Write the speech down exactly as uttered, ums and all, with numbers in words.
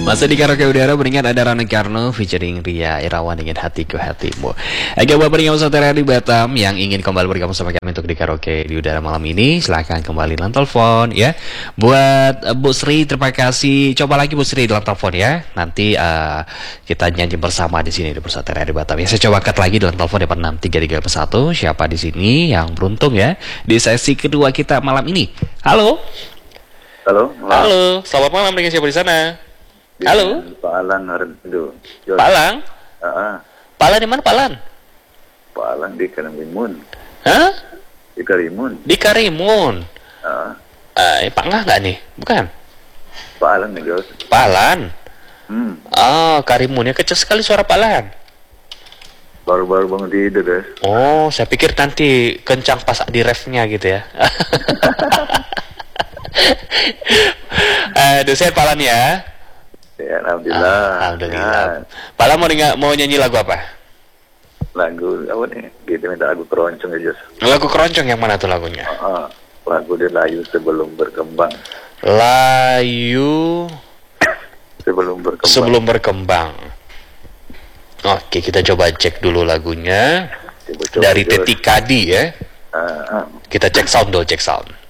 Masih di karaoke udara beringat ada Rano Karno featuring Ria Irawan dengan Hatiku Hatimu. Oke, buat pendengar Nusantara di Batam yang ingin kembali bergabung sama kami untuk di karaoke di udara malam ini, silahkan kembali dalam telepon ya. Buat uh, Bu Sri, terima kasih. Coba lagi Bu Sri dalam telepon ya. Nanti uh, kita nyanyi bersama di sini di Nusantara di Batam. Ya, saya coba angkat lagi dalam telepon depan enam tiga tiga satu. Siapa di sini yang beruntung ya di sesi kedua kita malam ini? Halo. Halo. Halo. Selamat malam, dengan siapa di sana? Halo. Pak Alan Harendu. Pak Alang? Uh, Pak Alang di mana Pak Alang? Pak Alan di Karimun. Hah? Di Karimun. Di Karimun. Uh, Eh, Pak Ngah nggak nih? Bukan. Pak Alan nih, Gus. Pak Alan. Hmm. Oh, Karimun ya, kecil sekali suara Pak Alan. Baru-baru bangun tidur, Gus. Oh, saya pikir nanti kencang pas di refnya gitu ya. Eh, dosen Pak Alan ya. Ya, alhamdulillah. Alhamdulillah. Ya. Pak Alan mau, dengar, mau nyanyi lagu apa? Lagu apa nih? Kita minta lagu keroncong ya, Gus. Lagu keroncong yang mana tuh lagunya? Uh, lagu dia layu sebelum berkembang. Layu Sebelum berkembang. sebelum berkembang. Oke, kita coba cek dulu lagunya. Coba-coba, Dari Gus. Teti Kadi ya. Uh, uh. Kita cek sound dulu, cek sound.